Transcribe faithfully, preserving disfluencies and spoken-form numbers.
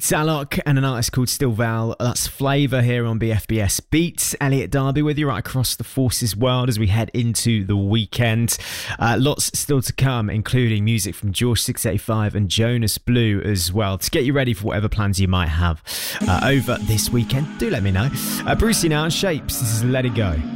Salok and an artist called Still Val. That's Flavour here on B F B S Beats. Elliot Darby with you right across the Forces world as we head into the weekend. Uh, lots still to come, including music from George six eighty-five and Jonas Blue as well, to get you ready for whatever plans you might have uh, over this weekend. Do let me know. Uh, Brucey now, Shapes. This is Let It Go.